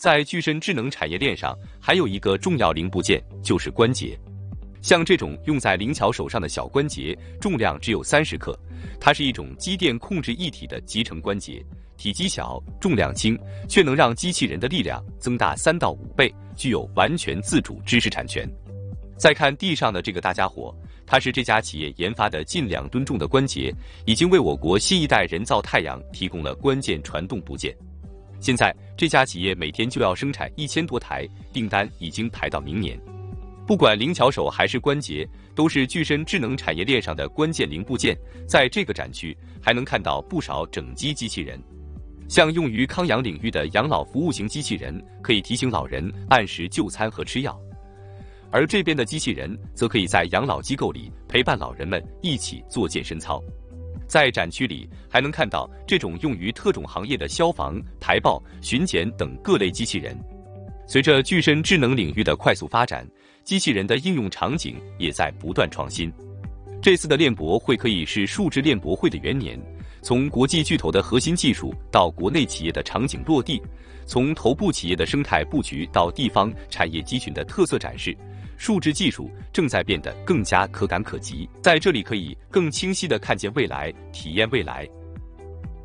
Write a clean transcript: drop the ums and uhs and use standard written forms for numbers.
在具身智能产业链上，还有一个重要零部件就是关节。像这种用在灵巧手上的小关节，重量只有30克，它是一种机电控制一体的集成关节，体积小，重量轻，却能让机器人的力量增大3到5倍，具有完全自主知识产权。再看地上的这个大家伙，它是这家企业研发的近2吨重的关节，已经为我国新一代人造太阳提供了关键传动部件。现在这家企业每天就要生产1000多台，订单已经排到明年。不管灵巧手还是关节，都是具身智能产业链上的关键零部件。在这个展区还能看到不少整机机器人，像用于康养领域的养老服务型机器人，可以提醒老人按时就餐和吃药，而这边的机器人则可以在养老机构里陪伴老人们一起做健身操。在展区里还能看到这种用于特种行业的消防、台报、巡检等各类机器人。随着具身智能领域的快速发展，机器人的应用场景也在不断创新。这次的链博会可以是数字链博会的元年，从国际巨头的核心技术到国内企业的场景落地，从头部企业的生态布局到地方产业集群的特色展示，数字技术正在变得更加可感可及。在这里可以更清晰地看见未来，体验未来。